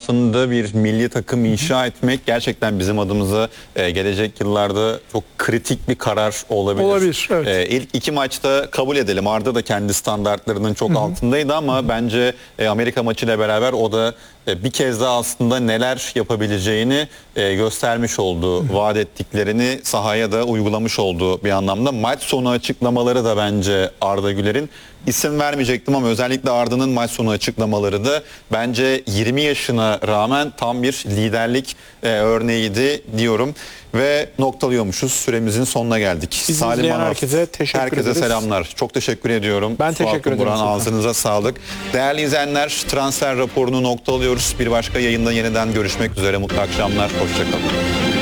etrafında bir milli takım inşa etmek gerçekten bizim adımıza gelecek yıllarda çok kritik bir karar olabilir. Olabilir, evet. İlk iki maçta kabul edelim. Arda da kendi standartlarının çok altındaydı ama bence Amerika maçıyla beraber o da bir kez daha aslında neler yapabileceğini göstermiş oldu. Vaat ettiklerini sahaya da uygulamış olduğu bir anlamda. Maç sonu açıklamaları da bence Arda Güler'in, isim vermeyecektim ama özellikle Arda'nın maç sonu açıklamaları da bence 20 yaşına rağmen tam bir liderlik örneğiydi diyorum. Ve noktalıyormuşuz. Süremizin sonuna geldik. Bizi izleyen herkese teşekkür ederiz. Herkese selamlar. Çok teşekkür ediyorum. Ben teşekkür ederim. Ağzınıza sağlık. Değerli izleyenler, transfer raporunu noktalıyoruz. Bir başka yayında yeniden görüşmek üzere. Mutlu akşamlar. Hoşçakalın.